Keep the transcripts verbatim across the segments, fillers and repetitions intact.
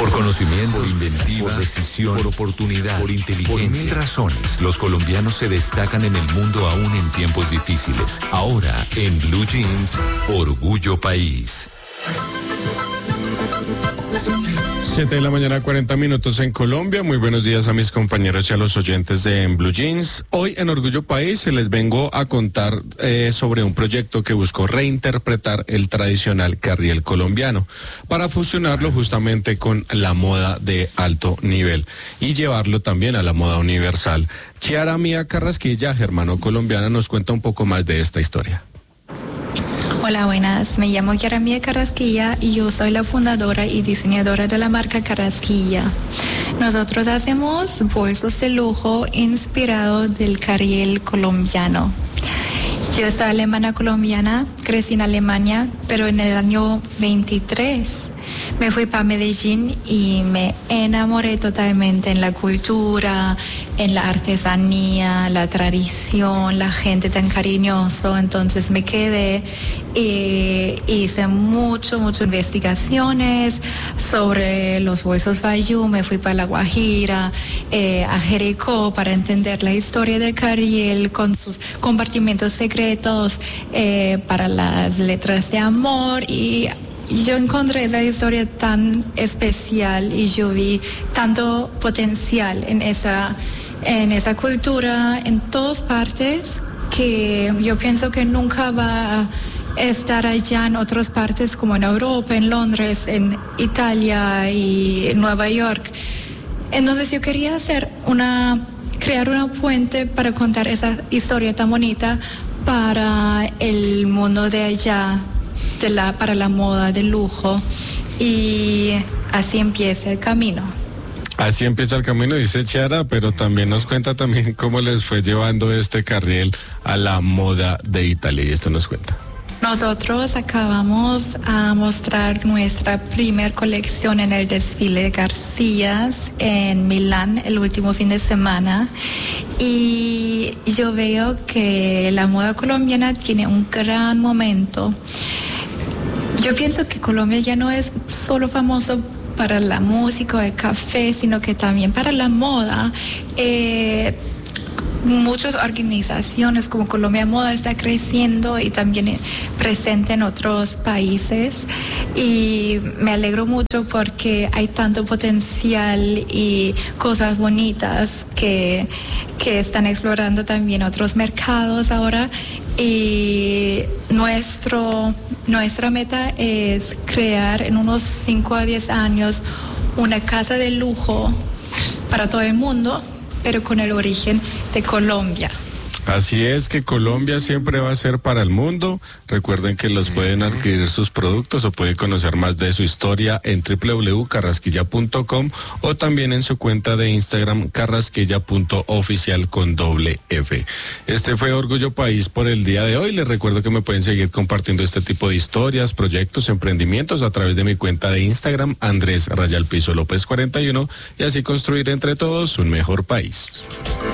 Por conocimiento, por inventiva, por decisión, por oportunidad, por inteligencia. Por mil razones, los colombianos se destacan en el mundo aún en tiempos difíciles. Ahora, en Blue Jeans, Orgullo País. siete de la mañana, cuarenta minutos en Colombia. Muy buenos días a mis compañeros y a los oyentes de en Blue Jeans. Hoy en Orgullo País les vengo a contar eh, sobre un proyecto que buscó reinterpretar el tradicional carriel colombiano para fusionarlo justamente con la moda de alto nivel y llevarlo también a la moda universal. Chiara Mía Carrasquilla, germano-colombiana, nos cuenta un poco más de esta historia. Hola, buenas. Me llamo Chiara Mía Carrasquilla y yo soy la fundadora y diseñadora de la marca Carrasquilla. Nosotros hacemos bolsos de lujo inspirados del carriel colombiano. Yo soy alemana colombiana, crecí en Alemania, pero en el año veintitrés me fui para Medellín y me enamoré totalmente en la cultura, en la artesanía, la tradición, la gente tan cariñoso. Entonces me quedé y hice mucho, muchas investigaciones sobre los huesos Fayú. Me fui para La Guajira, eh, a Jericó, para entender la historia del carriel con sus compartimentos secretos eh, para las letras de amor. Y yo encontré esa historia tan especial y yo vi tanto potencial en esa, en esa cultura en todas partes, que yo pienso que nunca va a estar allá en otras partes como en Europa, en Londres, en Italia y en Nueva York. Entonces yo quería hacer una, crear una puente para contar esa historia tan bonita para el mundo de allá, de la, para la moda de lujo, y así empieza el camino. Así empieza el camino, dice Chiara, pero también nos cuenta también cómo les fue llevando este carriel a la moda de Italia, y esto nos cuenta. Nosotros acabamos a mostrar nuestra primer colección en el desfile de Garcías en Milán el último fin de semana, y yo veo que la moda colombiana tiene un gran momento. Yo pienso que Colombia ya no es solo famoso para la música o el café, sino que también para la moda. Eh, muchas organizaciones como Colombia Moda está creciendo y también presente en otros países, y me alegro mucho porque hay tanto potencial y cosas bonitas que, que están explorando también otros mercados ahora. Y nuestro, nuestra meta es crear en unos cinco a diez años una casa de lujo para todo el mundo, pero con el origen de Colombia. Así es, que Colombia siempre va a ser para el mundo. Recuerden que los pueden adquirir sus productos o pueden conocer más de su historia en doble u doble u doble u punto carrasquilla punto com o también en su cuenta de Instagram carrasquilla punto oficial con doble F. Este fue Orgullo País por el día de hoy. Les recuerdo que me pueden seguir compartiendo este tipo de historias, proyectos, emprendimientos a través de mi cuenta de Instagram, Andrés Rayal Piso López cuarenta y uno, y así construir entre todos un mejor país.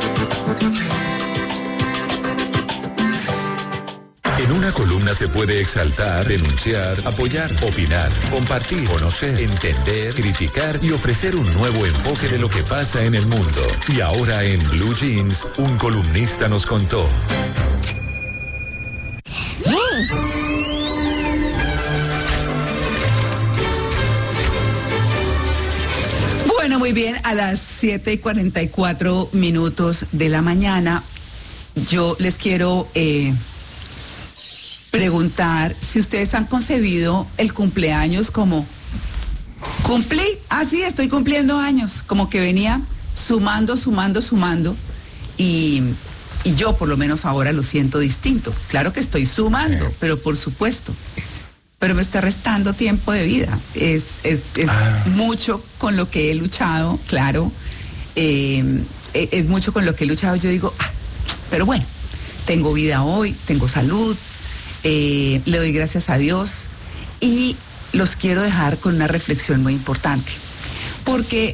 En una columna se puede exaltar, denunciar, apoyar, opinar, compartir, conocer, entender, criticar y ofrecer un nuevo enfoque de lo que pasa en el mundo. Y ahora en Blue Jeans, un columnista nos contó. Bueno, muy bien, a las siete y cuarenta y cuatro minutos de la mañana, yo les quiero eh, preguntar si ustedes han concebido el cumpleaños como cumplí, ah sí, estoy cumpliendo años, como que venía sumando, sumando, sumando, y, y yo por lo menos ahora lo siento distinto. Claro que estoy sumando, pero por supuesto, pero me está restando tiempo de vida. Es, es, es ah. mucho con lo que he luchado, claro, eh, es mucho con lo que he luchado. Yo digo, ah, pero bueno, tengo vida hoy, tengo salud, eh, le doy gracias a Dios, y los quiero dejar con una reflexión muy importante, porque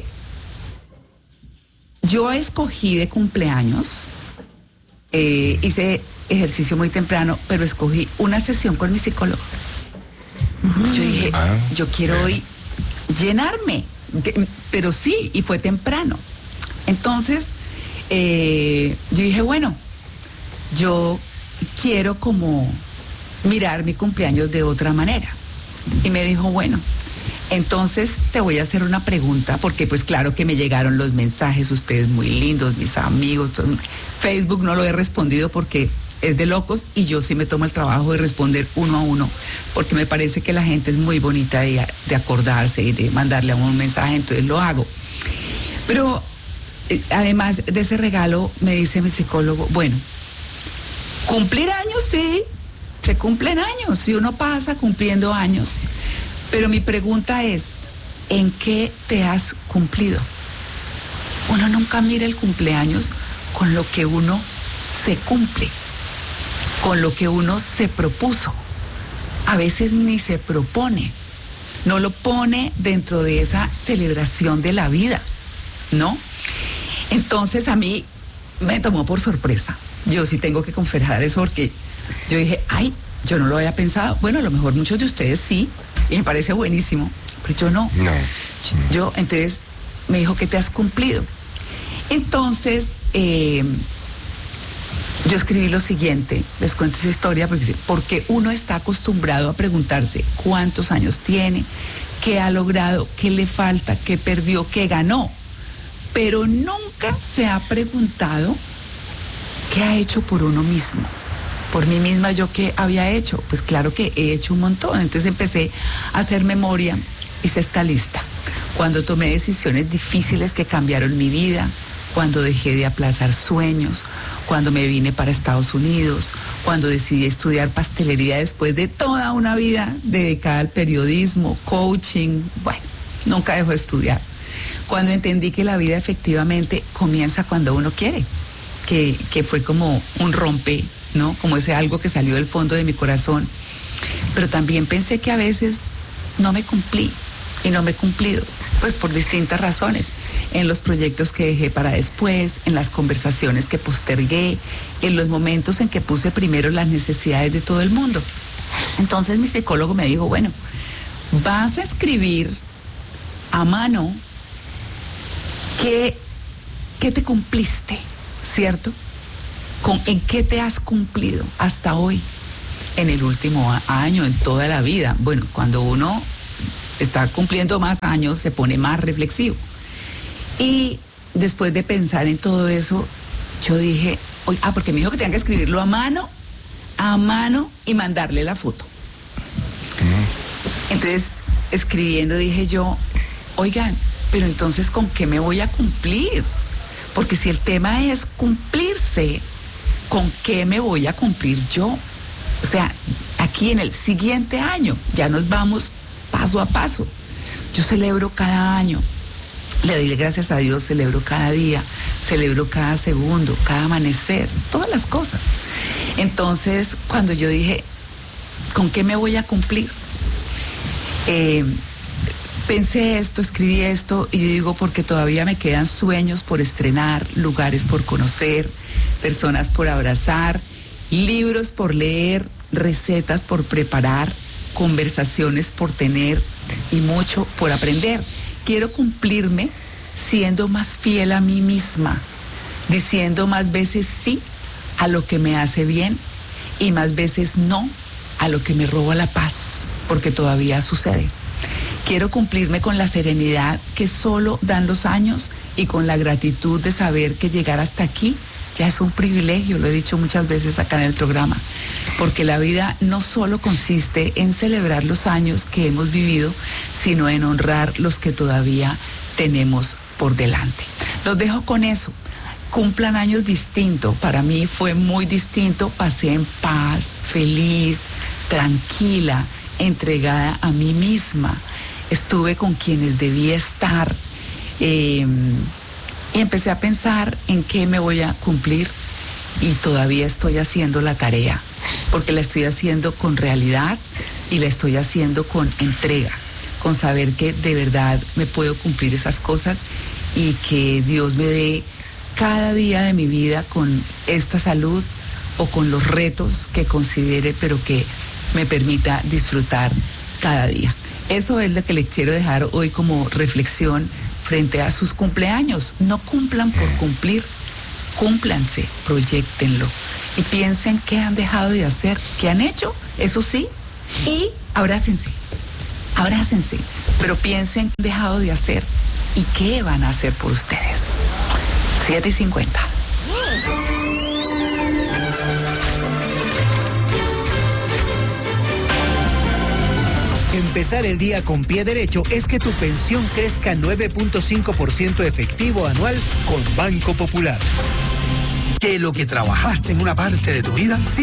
yo escogí de cumpleaños, eh, hice ejercicio muy temprano, pero escogí una sesión con mi psicólogo. Yo dije, ah, yo quiero hoy llenarme, que, pero sí, y fue temprano. Entonces, eh, yo dije, bueno, yo quiero como mirar mi cumpleaños de otra manera. Y me dijo, bueno, entonces te voy a hacer una pregunta, porque pues claro que me llegaron los mensajes, ustedes muy lindos, mis amigos, todo, Facebook no lo he respondido porque es de locos, y yo sí me tomo el trabajo de responder uno a uno, porque me parece que la gente es muy bonita de, de acordarse y de mandarle a uno un mensaje, entonces lo hago. Pero eh, además de ese regalo, me dice mi psicólogo, bueno, cumplir años sí, se cumplen años, y uno pasa cumpliendo años, pero mi pregunta es, ¿en qué te has cumplido? Uno nunca mira el cumpleaños con lo que uno se cumple, con lo que uno se propuso. A veces ni se propone, no lo pone dentro de esa celebración de la vida, ¿no? Entonces a mí me tomó por sorpresa. Yo sí tengo que confesar eso, porque yo dije, ay, yo no lo había pensado. Bueno, a lo mejor muchos de ustedes sí, y me parece buenísimo, pero yo no. No. Yo, entonces, me dijo que te has cumplido. Entonces, eh, yo escribí lo siguiente, les cuento esa historia, porque, porque uno está acostumbrado a preguntarse cuántos años tiene, qué ha logrado, qué le falta, qué perdió, qué ganó, pero nunca se ha preguntado qué ha hecho por uno mismo. Por mí misma, ¿yo qué había hecho? Pues claro que he hecho un montón. Entonces empecé a hacer memoria, hice esta lista. Cuando tomé decisiones difíciles que cambiaron mi vida, cuando dejé de aplazar sueños, cuando me vine para Estados Unidos, cuando decidí estudiar pastelería después de toda una vida dedicada al periodismo, coaching, bueno, nunca dejo de estudiar. Cuando entendí que la vida efectivamente comienza cuando uno quiere, que, que fue como un rompe, ¿no? Como ese algo que salió del fondo de mi corazón. Pero también pensé que a veces no me cumplí, y no me he cumplido, pues por distintas razones. En los proyectos que dejé para después, en las conversaciones que postergué, en los momentos en que puse primero las necesidades de todo el mundo. Entonces mi psicólogo me dijo, bueno, vas a escribir a mano qué, qué te cumpliste, ¿cierto? Con, ¿en qué te has cumplido hasta hoy, en el último año, en toda la vida? Bueno, cuando uno está cumpliendo más años, se pone más reflexivo. Y después de pensar en todo eso, yo dije, oye, ah, porque me dijo que tenía que escribirlo a mano, a mano y mandarle la foto. Entonces, escribiendo dije yo, oigan, pero entonces ¿con qué me voy a cumplir? Porque si el tema es cumplirse, ¿con qué me voy a cumplir yo? O sea, aquí en el siguiente año, ya nos vamos paso a paso. Yo celebro cada año, le doy gracias a Dios, celebro cada día, celebro cada segundo, cada amanecer, todas las cosas. Entonces, cuando yo dije, ¿con qué me voy a cumplir? Eh, pensé esto, escribí esto, y yo digo, porque todavía me quedan sueños por estrenar, lugares por conocer, personas por abrazar, libros por leer, recetas por preparar, conversaciones por tener y mucho por aprender. Quiero cumplirme siendo más fiel a mí misma, diciendo más veces sí a lo que me hace bien y más veces no a lo que me roba la paz, porque todavía sucede. Quiero cumplirme con la serenidad que solo dan los años y con la gratitud de saber que llegar hasta aquí ya es un privilegio, lo he dicho muchas veces acá en el programa, porque la vida no solo consiste en celebrar los años que hemos vivido, sino en honrar los que todavía tenemos por delante. Los dejo con eso. Cumplan años distintos. Para mí fue muy distinto. Pasé en paz, feliz, tranquila, entregada a mí misma. Estuve con quienes debía estar. Eh, y empecé a pensar en qué me voy a cumplir, y todavía estoy haciendo la tarea, porque la estoy haciendo con realidad y la estoy haciendo con entrega, con saber que de verdad me puedo cumplir esas cosas y que Dios me dé cada día de mi vida con esta salud o con los retos que considere, pero que me permita disfrutar cada día. Eso es lo que les quiero dejar hoy como reflexión frente a sus cumpleaños. No cumplan por cumplir, cúmplanse, proyéctenlo y piensen qué han dejado de hacer, qué han hecho, eso sí, y abrácense, abrácense, pero piensen qué han dejado de hacer y qué van a hacer por ustedes. siete y cincuenta. Empezar el día con pie derecho es que tu pensión crezca nueve punto cinco por ciento efectivo anual con Banco Popular. Que lo que trabajaste en una parte de tu vida sí